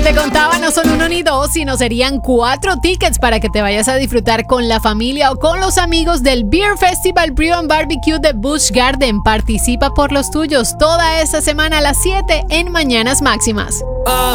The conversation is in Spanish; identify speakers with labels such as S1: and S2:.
S1: te contaba, no son uno ni dos, sino serían 4 tickets para que te vayas a disfrutar con la familia o con los amigos del Beer Festival Brew and Barbecue de Busch Garden. Participa por los tuyos toda esta semana a las 7 en Mañanas Máximas.